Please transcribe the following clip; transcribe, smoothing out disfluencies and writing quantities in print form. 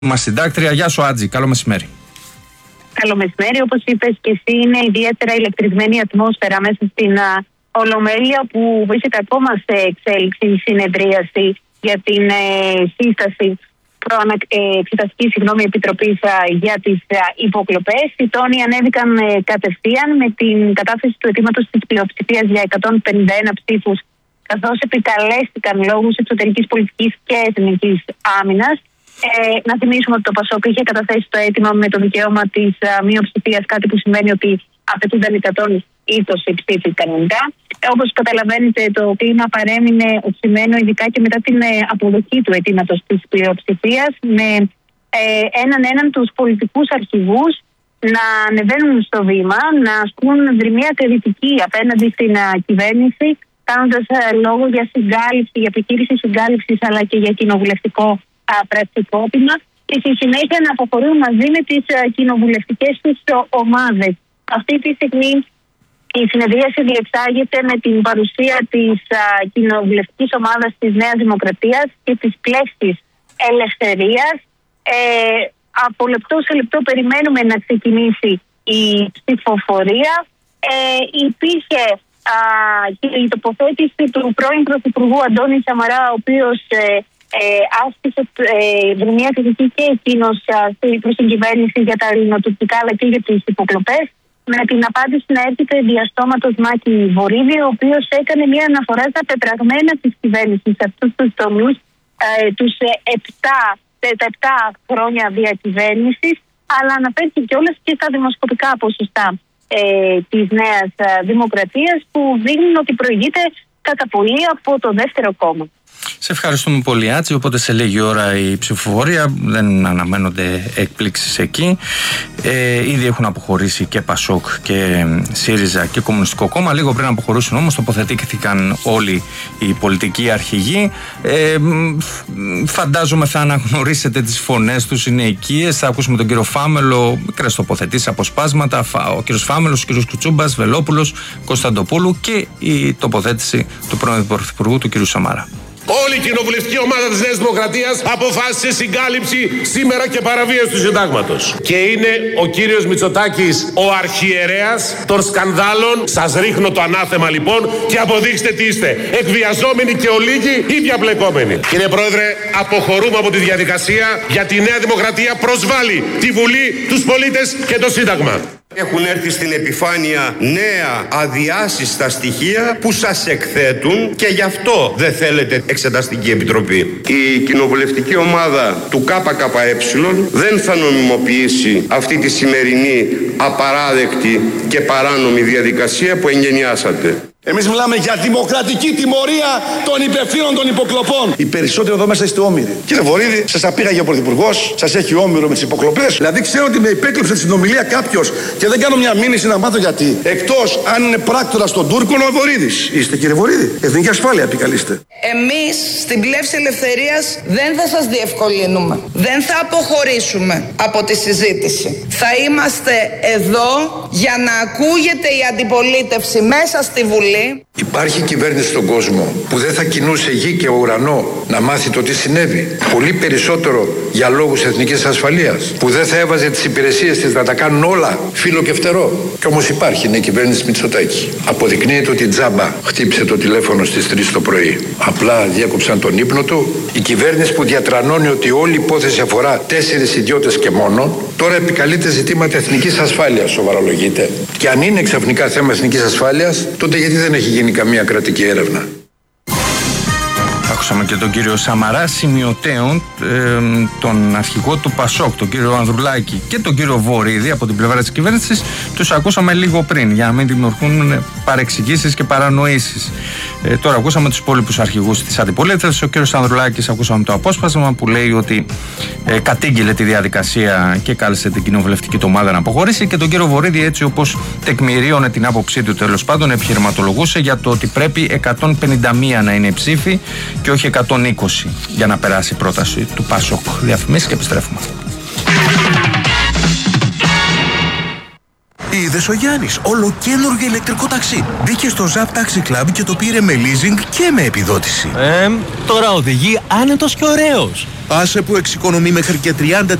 Μας συντάκτρια. Γεια σου, Άτζη. Καλό μεσημέρι. Καλό μεσημέρι. Όπως είπες και εσύ, είναι ιδιαίτερα ηλεκτρισμένη η ατμόσφαιρα μέσα στην Ολομέλεια, που βρίσκεται ακόμα σε εξέλιξη η συνεδρίαση για την σύσταση εξεταστική επιτροπής για τις υποκλοπές. Οι τόνοι ανέβηκαν κατευθείαν με την κατάθεση του αιτήματος της πλειοψηφίας για 151 ψήφους, καθώς επικαλέστηκαν λόγους εξωτερικής πολιτικής και εθνικής άμυνας. Να θυμίσουμε ότι το ΠΑΣΟΚ είχε καταθέσει το αίτημα με το δικαίωμα της μειοψηφίας, κάτι που σημαίνει ότι απαιτούνταν 120 ψήφοι κανονικά. Όπως καταλαβαίνετε, το κλίμα παρέμεινε οξυμένο, ειδικά και μετά την αποδοχή του αιτήματος της πλειοψηφίας, με έναν τους πολιτικούς αρχηγούς να ανεβαίνουν στο βήμα, να ασκούν δρυμία κριτική απέναντι στην κυβέρνηση, κάνοντας λόγο για συγκάλυψη, για επιχείρηση συγκάλυψης, αλλά και για κοινοβουλευτικό πρακτικόπημα, και στη συνέχεια να αποχωρούν μαζί με τις κοινοβουλευτικές τους ομάδες. Αυτή τη στιγμή η συνεδρίαση διεξάγεται με την παρουσία της κοινοβουλευτικής ομάδας της Νέας Δημοκρατίας και της Πλεύσης Ελευθερίας. Από λεπτό σε λεπτό περιμένουμε να ξεκινήσει η ψηφοφορία. Υπήρχε η τοποθέτηση του πρώην Πρωθυπουργού Αντώνη Σαμαρά, ο οποίος άσκησε δρυμία κριτική και εκείνος προς την κυβέρνηση για τα ελληνοτουρκικά αλλά και για τις υποκλοπές, με την απάντηση να έρχεται διαστόματος Μάκη Βορίδη, ο οποίος έκανε μια αναφορά στα πεπραγμένα της κυβέρνησης σε αυτούς τους τομείς, τα 7 χρόνια διακυβέρνησης, αλλά αναφέρθηκε κιόλας και στα δημοσκοπικά ποσοστά της Νέας Δημοκρατίας, που δείχνουν ότι προηγείται κατά πολύ από το δεύτερο κόμμα. Σε ευχαριστούμε πολύ, Άτσι. Οπότε σε λίγη ώρα η ψηφοφορία, δεν αναμένονται εκπλήξεις εκεί. Ήδη έχουν αποχωρήσει και ΠΑΣΟΚ και ΣΥΡΙΖΑ και Κομμουνιστικό Κόμμα. Λίγο πριν αποχωρήσουν όμως τοποθετήθηκαν όλοι οι πολιτικοί αρχηγοί. Φαντάζομαι θα αναγνωρίσετε τις φωνές τους, είναι οικίες. Θα ακούσουμε τον κύριο Φάμελο, μικρές τοποθετήσεις, αποσπάσματα. Ο κύριος Φάμελος, ο κύριος Κουτσούμπας, Βελόπουλος, Κωνσταντοπούλου και η τοποθέτηση του πρώην Πρωθυπουργού, του κύριου Σαμάρα. Όλη η κοινοβουλευτική ομάδα της Νέας Δημοκρατίας αποφάσισε συγκάλυψη σήμερα και παραβίαση του συντάγματος. Και είναι ο κύριος Μητσοτάκης ο αρχιερέας των σκανδάλων. Σας ρίχνω το ανάθεμα λοιπόν και αποδείξτε τι είστε. Εκβιαζόμενοι και ολίγοι ή διαπλεκόμενοι. Κύριε Πρόεδρε, αποχωρούμε από τη διαδικασία, γιατί η Νέα Δημοκρατία προσβάλλει τη Βουλή, τους πολίτες και το Σύνταγμα. Έχουν έρθει στην επιφάνεια νέα αδιάσυστα στοιχεία που σας εκθέτουν και γι' αυτό δεν θέλετε εξεταστική επιτροπή. Η κοινοβουλευτική ομάδα του ΚΚΕ δεν θα νομιμοποιήσει αυτή τη σημερινή απαράδεκτη και παράνομη διαδικασία που εγγενιάσατε. Εμείς μιλάμε για δημοκρατική τιμωρία των υπευθύνων των υποκλοπών. Οι περισσότεροι εδώ μέσα είστε όμηροι. Κύριε Βορίδη, σας απήγαγε ο Πρωθυπουργός, σας έχει όμηρο με τις υποκλοπές. Δηλαδή, ξέρω ότι με υπέκλεψε στην ομιλία κάποιος και δεν κάνω μια μήνυση να μάθω γιατί. Εκτός αν είναι πράκτορας στον Τούρκων ο Βορίδης. Είστε, κύριε Βορίδη? Εθνική ασφάλεια επικαλείστε. Εμείς στην Πλεύση Ελευθερίας δεν θα σας διευκολύνουμε. Δεν θα αποχωρήσουμε από τη συζήτηση. Θα είμαστε εδώ για να ακούγεται η αντιπολίτευση μέσα στη Βουλή. Υπάρχει κυβέρνηση στον κόσμο που δεν θα κινούσε γη και ουρανό να μάθει το τι συνέβη. Πολύ περισσότερο για λόγους εθνικής ασφαλείας. Που δεν θα έβαζε τις υπηρεσίες της να τα κάνουν όλα φύλλο και φτερό. Κι όμως υπάρχει, είναι η κυβέρνηση Μητσοτάκη. Αποδεικνύεται ότι τζάμπα χτύπησε το τηλέφωνο στις 3 το πρωί. Απλά διέκοψαν τον ύπνο του. Η κυβέρνηση που διατρανώνει ότι όλη η υπόθεση αφορά 4 ιδιώτες και μόνο, τώρα επικαλείται ζητήματα εθνικής ασφάλειας, σοβαρολογείται. Και αν είναι ξαφνικά θέμα εθνικής ασφάλειας, τότε γιατί δεν έχει γίνει καμία κρατική έρευνα? Ακούσαμε και τον κύριο Σαμαρά, σημειωτέων, τον αρχηγό του ΠΑΣΟΚ, τον κύριο Ανδρουλάκη και τον κύριο Βορίδη από την πλευρά της κυβέρνησης. Τους ακούσαμε λίγο πριν, για να μην δημιουργούν παρεξηγήσεις και παρανοήσεις. Τώρα ακούσαμε τους υπόλοιπους αρχηγούς της αντιπολίτευσης. Ο κύριος Ανδρουλάκης, ακούσαμε το απόσπασμα που λέει ότι κατήγγειλε τη διαδικασία και κάλεσε την κοινοβουλευτική του ομάδα να αποχωρήσει, και τον κύριο Βορίδη, έτσι όπως τεκμηρίωνε την άποψή του, τέλος πάντων επιχειρηματολογούσε για το ότι πρέπει 151 να είναι οι ψήφοι και όχι 120 για να περάσει η πρόταση του ΠΑΣΟΚ. Διαφημίσεις και επιστρέφουμε. Είδες ο Γιάννης, ολοκαίνουργιο ηλεκτρικό ταξί. Μπήκε στο Zap Taxi Club και το πήρε με leasing και με επιδότηση. Τώρα οδηγεί άνετος και ωραίος. Άσε που εξοικονομεί μέχρι και 30%